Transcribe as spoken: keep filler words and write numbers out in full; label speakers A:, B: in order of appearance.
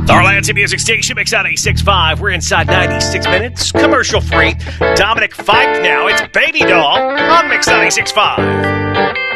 A: Our Lansing Music Station, Mix ninety-six point five. We're inside ninety-six minutes, commercial free. Dominic Fike now. It's Baby Doll on Mix ninety-six point five.